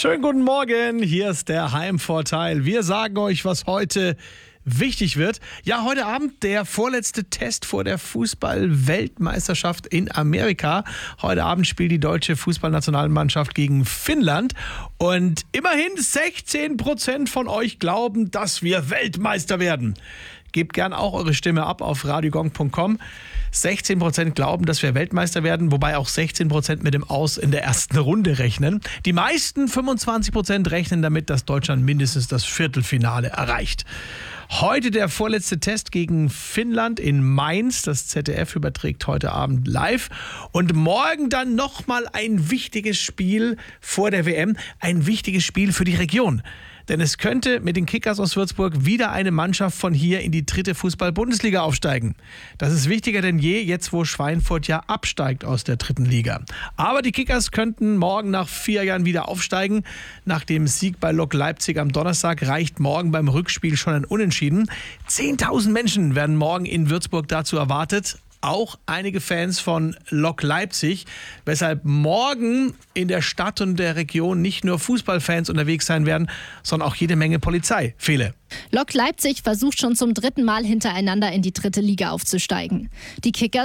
Schönen guten Morgen, hier ist der Heimvorteil. Wir sagen euch, was heute wichtig wird. Ja, heute Abend der vorletzte Test vor der Fußball-Weltmeisterschaft in Amerika. Heute Abend spielt die deutsche Fußballnationalmannschaft gegen Finnland. Und immerhin 16% von euch glauben, dass wir Weltmeister werden. Gebt gern auch eure Stimme ab auf radiogong.com. 16% glauben, dass wir Weltmeister werden, wobei auch 16% mit dem Aus in der ersten Runde rechnen. Die meisten 25% rechnen damit, dass Deutschland mindestens das Viertelfinale erreicht. Heute der vorletzte Test gegen Finnland in Mainz. Das ZDF überträgt heute Abend live. Und morgen dann nochmal ein wichtiges Spiel vor der WM. Ein wichtiges Spiel für die Region. Denn es könnte mit den Kickers aus Würzburg wieder eine Mannschaft von hier in die 3. Fußball-Bundesliga aufsteigen. Das ist wichtiger denn je, jetzt wo Schweinfurt ja absteigt aus der 3. Liga. Aber die Kickers könnten morgen nach 4 Jahren wieder aufsteigen. Nach dem Sieg bei Lok Leipzig am Donnerstag reicht morgen beim Rückspiel schon ein Unentschieden. 10.000 Menschen werden morgen in Würzburg dazu erwartet. Auch einige Fans von Lok Leipzig, weshalb morgen in der Stadt und der Region nicht nur Fußballfans unterwegs sein werden, sondern auch jede Menge Polizei. Fele. Lok Leipzig versucht schon zum 3. Mal hintereinander in die 3. Liga aufzusteigen. Die Kickers